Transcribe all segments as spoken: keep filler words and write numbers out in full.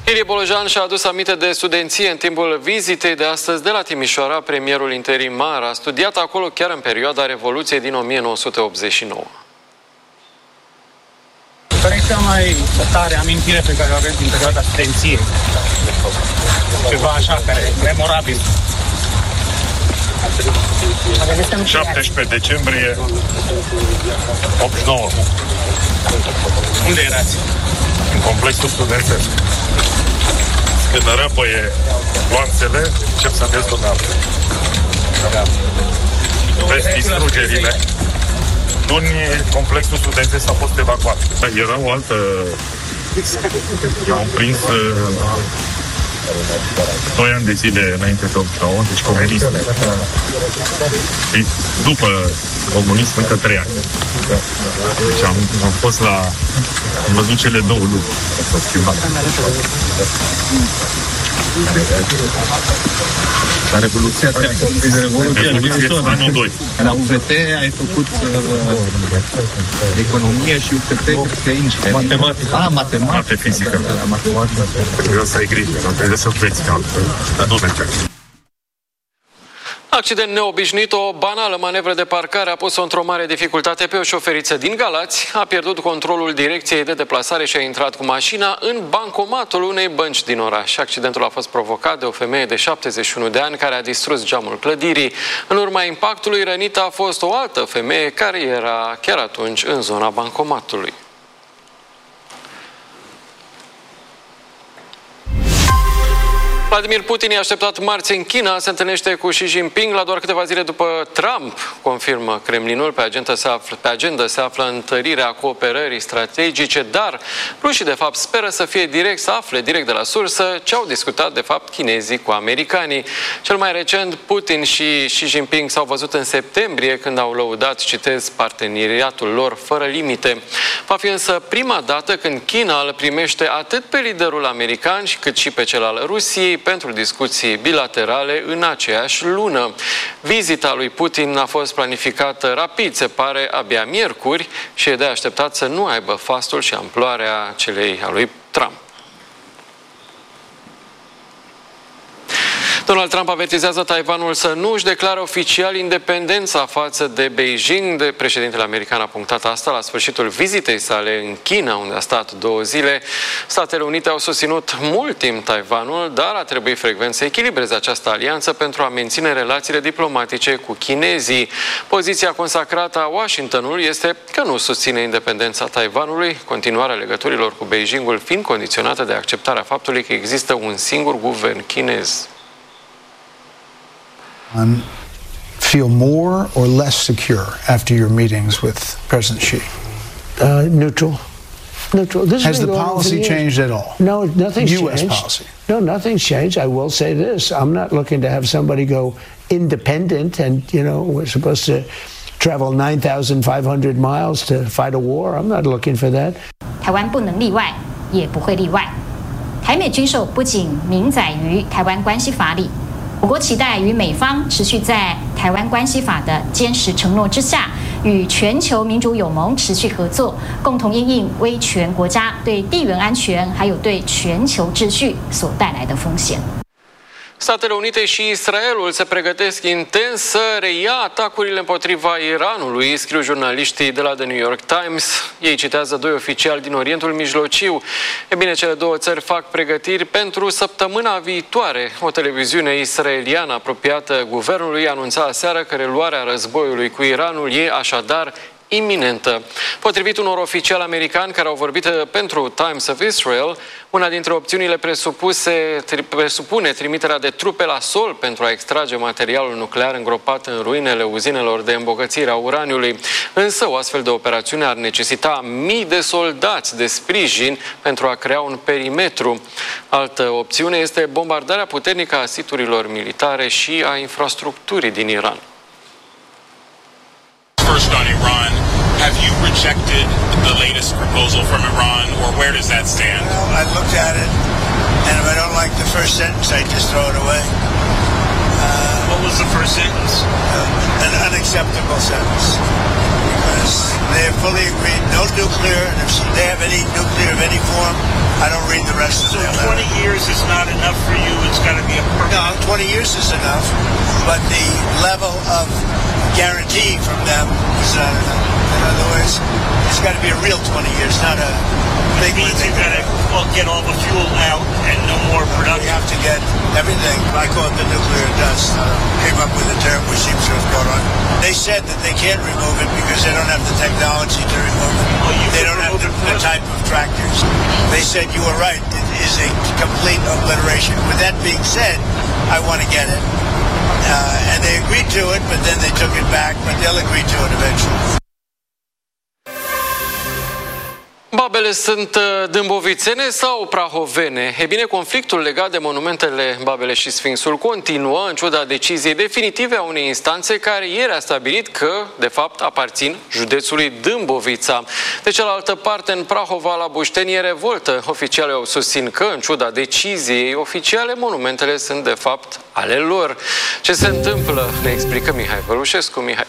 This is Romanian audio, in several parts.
Ilie Bolojan și-a adus aminte de studenție în timpul vizitei de astăzi de la Timișoara. Premierul interimar a studiat acolo chiar în perioada Revoluției din o mie nouă sute optzeci și nouă. Care e cea mai tare amintire pe care o aveți din perioada studenției? Ceva așa, care e memorabil. șaptesprezece decembrie optzeci și nouă. Unde erați? În complexul studențesc. Când răpăie gloanțele, încep să vezi dumneavoastră. Vezi distrugerile. În complexul studențesc s-a fost evacuat. Era o altă... Au prins doi ani de zile înainte de optzeci și nouă, deci comunism. Și după comunism încă trei ani. Deci am, am fost la... Am văzut cele două lucruri. S-au schimbat. La Revoluția, de Revoluția, anul doi. La U V T ai făcut uh, economie și U T P că inginerie. Matematică. Ah, matematică. Mate fizică. Matematică. Trebuie să ai grijă, trebuie să înveți altfel. Dar nu merge. Accident neobișnuit, o banală manevră de parcare a pus-o într-o mare dificultate pe o șoferiță din Galați, a pierdut controlul direcției de deplasare și a intrat cu mașina în bancomatul unei bănci din oraș. Accidentul a fost provocat de o femeie de șaptezeci și unu de ani care a distrus geamul clădirii. În urma impactului, rănită a fost o altă femeie care era chiar atunci în zona bancomatului. Vladimir Putin i-a așteptat marți în China, se întâlnește cu Xi Jinping la doar câteva zile după Trump, confirmă Kremlinul. Pe agenda se află, pe agenda se află întărirea cooperării strategice, dar rușii de fapt speră să fie direct, să afle direct de la sursă ce au discutat de fapt chinezii cu americanii. Cel mai recent, Putin și Xi Jinping s-au văzut în septembrie când au lăudat, citez, parteneriatul lor fără limite. Va fi însă prima dată când China îl primește atât pe liderul american cât și pe cel al Rusiei pentru discuții bilaterale în aceeași lună. Vizita lui Putin a fost planificată rapid, se pare, abia miercuri și e de așteptat să nu aibă fastul și amploarea celei a lui Trump. Donald Trump avertizează Taiwanul să nu își declare oficial independența față de Beijing. De președintele american a punctat asta la sfârșitul vizitei sale în China, unde a stat două zile. Statele Unite au susținut mult timp Taiwanul, dar a trebuit frecvent să echilibreze această alianță pentru a menține relațiile diplomatice cu chinezii. Poziția consacrată a Washingtonului este că nu susține independența Taiwanului, continuarea legăturilor cu Beijingul fiind condiționată de acceptarea faptului că există un singur guvern chinez. Um, feel more or less secure after your meetings with President Xi? Uh, neutral. Neutral. This Has the policy changed at all? No, nothing's U S changed. policy. No, nothing's changed. I will say this. I'm not looking to have somebody go independent and, you know, we're supposed to travel nine thousand five hundred miles to fight a war. I'm not looking for that. 台湾不能例外，也不会例外。台美军售不仅明载于台湾关系法里。我国期待与美方持续在台湾关系法的坚实承诺之下，与全球民主友盟持续合作，共同因应威权国家对地缘安全还有对全球秩序所带来的风险。 Statele Unite și Israelul se pregătesc intens să reia atacurile împotriva Iranului, scriu jurnaliștii de la The New York Times. Ei citează doi oficiali din Orientul Mijlociu. E bine, cele două țări fac pregătiri pentru săptămâna viitoare. O televiziune israeliană apropiată guvernului anunța aseară că reluarea războiului cu Iranul e așadar iminentă. Potrivit unor oficiali americani care au vorbit pentru Times of Israel, una dintre opțiunile presupuse, presupune trimiterea de trupe la sol pentru a extrage materialul nuclear îngropat în ruinele uzinelor de îmbogățire a uraniului. Însă o astfel de operațiune ar necesita mii de soldați de sprijin pentru a crea un perimetru. Altă opțiune este bombardarea puternică a siturilor militare și a infrastructurii din Iran. First on Iran, have you rejected the latest proposal from Iran, or where does that stand? Well, I looked at it, and if I don't like the first sentence, I just throw it away. Uh, what was the first sentence? Uh, an unacceptable sentence, because they have fully agreed no nuclear, and if they have any nuclear of any form, I don't read the rest of the letter. twenty years is not enough for you. It's got to be a permanent. No, twenty years is enough, but the level of guarantee from them is not enough. In other words, it's got to be a real twenty years, not a big one. You got to get all the fuel out and no more production. You have to get everything. I call it the nuclear dust. Uh, came up with a term which seems to have caught on. They said that they can't remove it because they don't have the technology to remove it. Oh, they don't have the, the type of tractors. They said you were right. It is a complete obliteration. With that being said, I want to get it. Uh, and they agreed to it, but then they took it back, but they'll agree to it eventually. Babele sunt dâmbovițene sau prahovene? E bine, conflictul legat de monumentele Babele și Sfinxul continuă în ciuda deciziei definitive a unei instanțe care ieri a stabilit că, de fapt, aparțin județului Dâmbovița. De cealaltă parte, în Prahova, la Bușteni, e revoltă. Oficialii au susțin că, în ciuda deciziei oficiale, monumentele sunt, de fapt, ale lor. Ce se întâmplă? Ne explică Mihai Vălușescu. Mihai.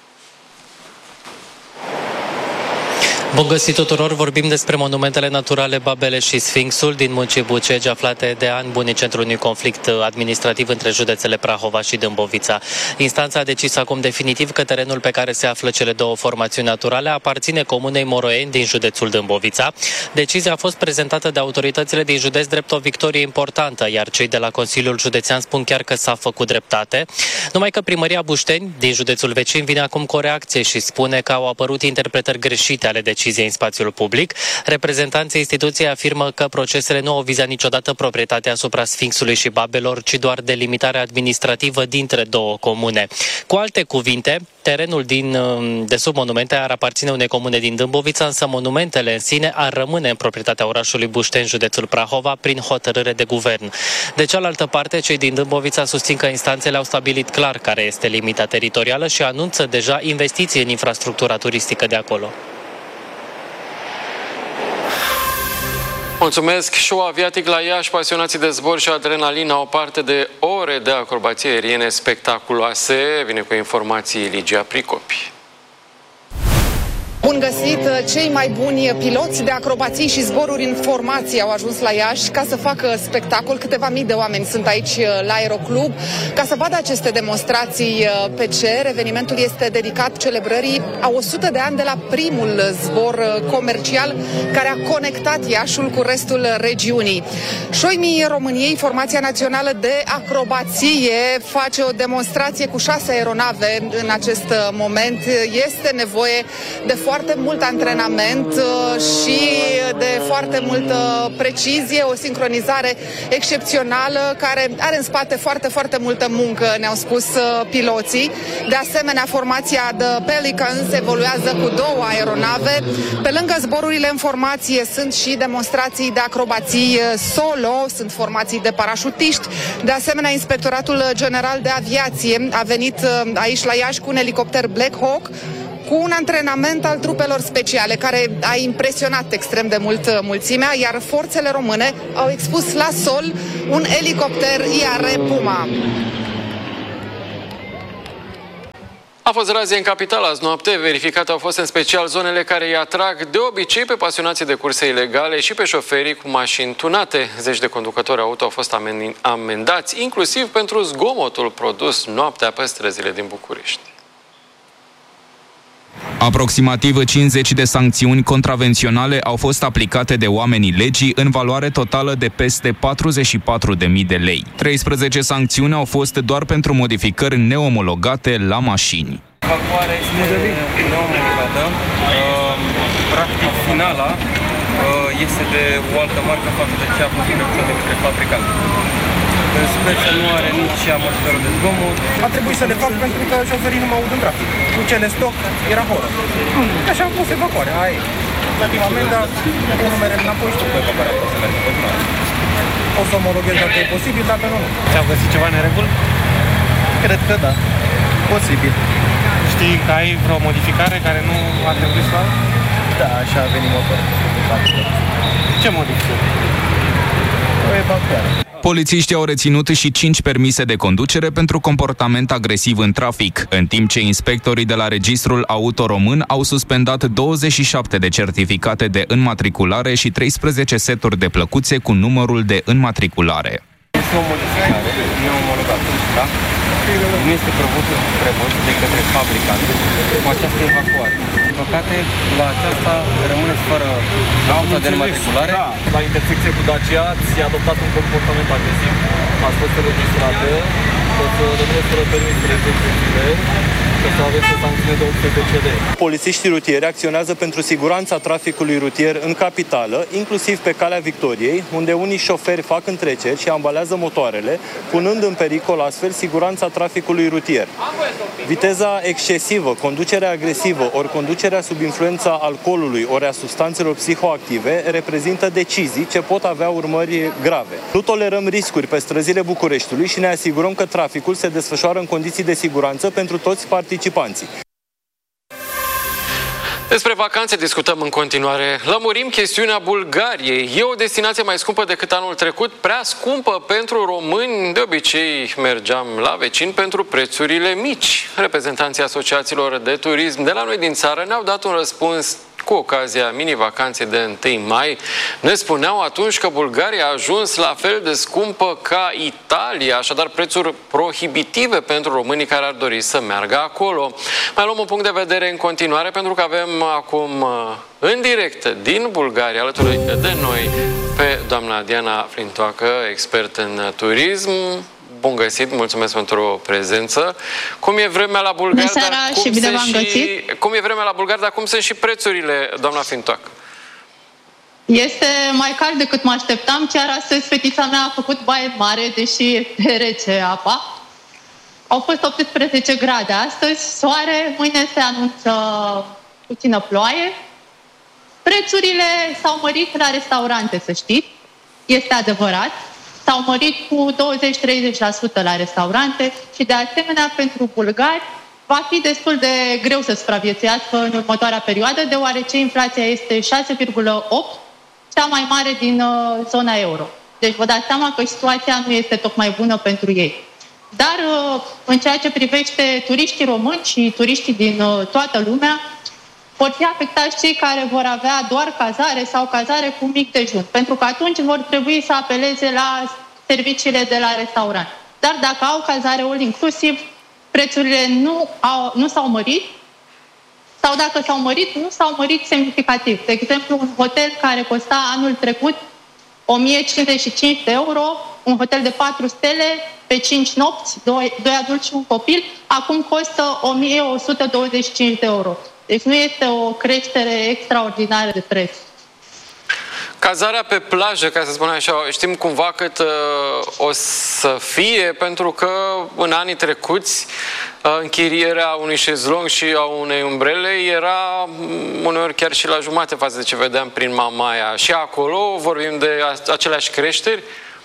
Bun găsit tuturor, vorbim despre monumentele naturale Babele și Sfinxul din Muncii Bucegi, aflate de ani buni în centrul unui conflict administrativ între județele Prahova și Dâmbovița. Instanța a decis acum definitiv că terenul pe care se află cele două formațiuni naturale aparține comunei Moroeni din județul Dâmbovița. Decizia a fost prezentată de autoritățile din județ drept o victorie importantă, iar cei de la Consiliul Județean spun chiar că s-a făcut dreptate. Numai că primăria Bușteni din județul vecin vine acum cu o reacție și spune că au apărut interpretări greșite ale deciziei în spațiul public. Reprezentanții instituției afirmă că procesele nu au vizat niciodată proprietatea asupra Sfinxului și Babelor, ci doar delimitarea administrativă dintre două comune. Cu alte cuvinte, terenul din, de sub monumente ar aparține unei comune din Dâmbovița, însă monumentele în sine ar rămâne în proprietatea orașului Bușteni, județul Prahova, prin hotărâre de guvern. De cealaltă parte, cei din Dâmbovița susțin că instanțele au stabilit clar care este limita teritorială și anunță deja investiții în infrastructura turistică de acolo. Mulțumesc! Show aviatic la Iași, pasionații de zbor și adrenalină au parte de ore de acrobații aeriene spectaculoase. Vine cu informații Ligia Pricopi. Bun găsit! Cei mai buni piloți de acrobații și zboruri în formație au ajuns la Iași ca să facă spectacol. Câteva mii de oameni sunt aici la Aeroclub ca să vadă aceste demonstrații pe cer. Evenimentul este dedicat celebrării a o sută de ani de la primul zbor comercial care a conectat Iașul cu restul regiunii. Șoimii României, Formația Națională de Acrobație, face o demonstrație cu șase aeronave în acest moment. Este nevoie de foarte foarte mult antrenament și de foarte multă precizie, o sincronizare excepțională care are în spate foarte, foarte multă muncă, ne-au spus piloții. De asemenea, formația The Pelicans evoluează cu două aeronave. Pe lângă zborurile în formație sunt și demonstrații de acrobații solo, sunt formații de parașutiști. De asemenea, Inspectoratul General de Aviație a venit aici la Iași cu un elicopter Black Hawk, cu un antrenament al trupelor speciale care a impresionat extrem de mult mulțimea, iar forțele române au expus la sol un elicopter I R Puma. A fost razie în capitală azi noapte. Verificate au fost în special zonele care îi atrag de obicei pe pasionații de curse ilegale și pe șoferii cu mașini tunate. Zeci de conducători auto au fost amendați, inclusiv pentru zgomotul produs noaptea pe străzile din București. Aproximativ cincizeci de sancțiuni contravenționale au fost aplicate de oamenii legii în valoare totală de peste patruzeci și patru de mii de lei. treisprezece sancțiuni au fost doar pentru modificări neomologate la mașini. Evacuarea este neomologată. Practic, finala este de o altă marcă față de cea posibilă de către fabricant. Speță nu are nici amortizorul de zgomot. A trebuit să le fac pentru că șoferii nu mă aud în trafic. Cu cele stoc era horror. Așa am pus evacuarea. Aia e. Plătim amenda, cu numerele înapoi și după evacuarea pot să merg în continuare. O să omologhez dacă e posibil, dacă nu, nu. Ți-au găsit ceva nereguli? Cred că da. Posibil. Știi că ai vreo modificare care nu ar trebui să ai? Da, așa a venit motorul. Ce modificare? O evacuare. Polițiștii au reținut și cinci permise de conducere pentru comportament agresiv în trafic, în timp ce inspectorii de la Registrul Auto Român au suspendat douăzeci și șapte de certificate de înmatriculare și treisprezece seturi de plăcuțe cu numărul de înmatriculare. Este o modificare neomologată, da? Nu este prevăzut de către fabricant cu această evacuare. Din păcate, la aceasta rămâneți fără plăcuța de înmatriculare. Da, la intersecție cu Dacia ați adoptat un comportament agresiv, ați fost înregistrată, o să rămâneți fără permis treizeci de zile, o să aveți o sancțiune de optsprezece lei. Polițiștii rutieri acționează pentru siguranța traficului rutier în capitală, inclusiv pe Calea Victoriei, unde unii șoferi fac întreceri și ambalează motoarele, punând în pericol astfel siguranța traficului rutier. Viteza excesivă, conducerea agresivă, ori conducerea sub influența alcoolului ori a substanțelor psihoactive reprezintă decizii ce pot avea urmări grave. Nu tolerăm riscuri pe străzile Bucureștiului și ne asigurăm că traficul se desfășoară în condiții de siguranță pentru toți participanții. Despre vacanțe discutăm în continuare. Lămurim chestiunea Bulgariei. E o destinație mai scumpă decât anul trecut, prea scumpă pentru români. De obicei mergeam la vecini pentru prețurile mici. Reprezentanții asociațiilor de turism de la noi din țară ne-au dat un răspuns cu ocazia mini-vacanței de întâi mai. Ne spuneau atunci că Bulgaria a ajuns la fel de scumpă ca Italia, așadar prețuri prohibitive pentru românii care ar dori să meargă acolo. Mai luăm un punct de vedere în continuare, pentru că avem acum în direct din Bulgaria, alături de noi, pe doamna Diana Flintoacă, expert în turism. Bun găsit, mulțumesc pentru prezență. Cum e vremea la Bulgaria? Bună seara și bine v-am găsit. Cum e vremea la Bulgaria, dar cum sunt și prețurile, doamna Flintoacă? Este mai cald decât mă așteptam. Chiar astăzi fetița mea a făcut baie mare, deși este rece apa. Au fost optsprezece grade astăzi, soare, mâine se anunță puțină ploaie. Prețurile s-au mărit la restaurante, să știți. Este adevărat. S-au mărit cu douăzeci-treizeci la sută la restaurante și, de asemenea, pentru bulgari va fi destul de greu să supraviețuiască în următoarea perioadă, deoarece inflația este șase virgulă opt, cea mai mare din uh, zona euro. Deci vă dați seama că situația nu este tocmai bună pentru ei. Dar uh, în ceea ce privește turiștii români și turiștii din uh, toată lumea, vor fi afectați cei care vor avea doar cazare sau cazare cu mic dejun, pentru că atunci vor trebui să apeleze la serviciile de la restaurant. Dar dacă au cazare all inclusiv, prețurile nu, au, nu s-au mărit, sau dacă s-au mărit, nu s-au mărit semnificativ. De exemplu, un hotel care costa anul trecut o mie cincizeci și cinci de euro, un hotel de patru stele pe cinci nopți, doi, doi adulți și un copil, acum costă o mie o sută douăzeci și cinci de euro. Deci nu este o creștere extraordinară de preț. Cazarea pe plajă, ca să spun așa, știm cumva cât uh, o să fie, pentru că în anii trecuți uh, închirierea unui șezlong și a unei umbrele era uneori chiar și la jumate față de ce vedeam prin Mamaia. Și acolo vorbim de aceleași creșteri?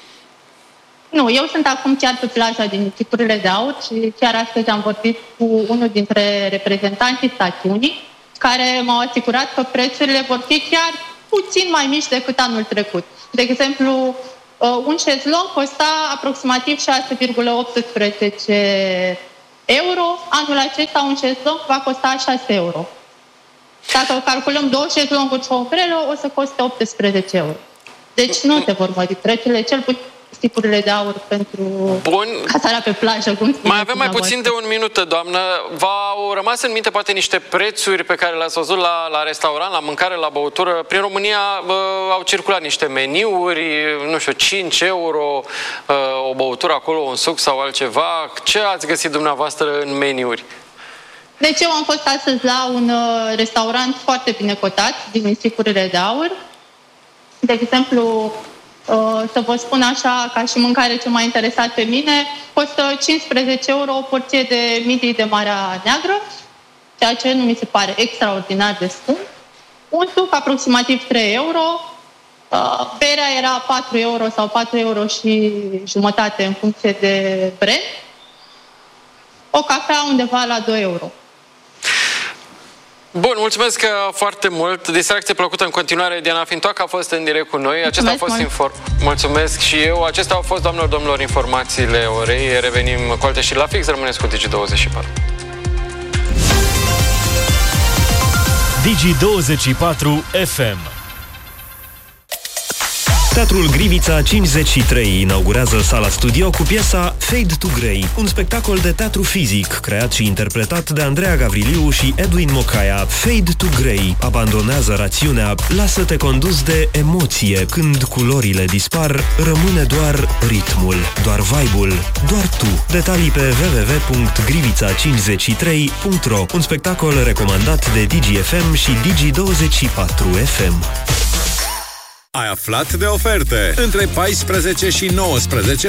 Nu, eu sunt acum chiar pe plaja din Chipurile de Aur și chiar astăzi am vorbit cu unul dintre reprezentanții stațiunii, care m-au asigurat că prețurile vor fi chiar puțin mai mici decât anul trecut. De exemplu, un șezlong costa aproximativ șase virgulă optsprezece euro, anul acesta un șezlong va costa șase euro. Dacă calculăm două șezlonguri și o umbrelă, o să coste optsprezece euro. Deci nu se vor mări prețurile, cel puțin Chipurile de Aur pentru Bun. cazarea pe plajă. Cum mai avem mai puțin de un minut, doamnă. V-au rămas în minte poate niște prețuri pe care le-ați văzut la, la restaurant, la mâncare, la băutură? Prin România bă, au circulat niște meniuri, nu știu, cinci euro, bă, o băutură acolo, un suc sau altceva. Ce ați găsit dumneavoastră în meniuri? Deci eu am fost astăzi la un uh, restaurant foarte bine cotat din Nisipurile de Aur. De exemplu, Uh, să vă spun așa, ca și mâncare ce m-a interesat pe mine, costă cincisprezece euro o porție de midii de Marea Neagră, ceea ce nu mi se pare extraordinar de scump. Un suc aproximativ trei euro, uh, berea era patru euro sau patru euro și jumătate în funcție de brand, o cafea undeva la doi euro. Bun, mulțumesc foarte mult. Distracție plăcută în continuare. Diana Fintoacă a fost în direct cu noi. Acesta a fost inform... Mulțumesc și eu. Acestea au fost, doamnelor, domnilor, informațiile orei. Revenim cu alte și la fix. Rămâneți cu Digi douăzeci și patru. Digi douăzeci și patru F M. Teatrul Grivița cincizeci și trei inaugurează sala studio cu piesa Fade to Grey, un spectacol de teatru fizic creat și interpretat de Andreea Gavriliu și Edwin Mocaia. Fade to Grey abandonează rațiunea, lasă-te condus de emoție. Când culorile dispar, rămâne doar ritmul, doar vibe-ul, doar tu. Detalii pe w w w punct grivița cincizeci și trei punct r o. Un spectacol recomandat de Digi F M și Digi douăzeci și patru F M. Ai aflat de oferte. Între paisprezece și nouăsprezece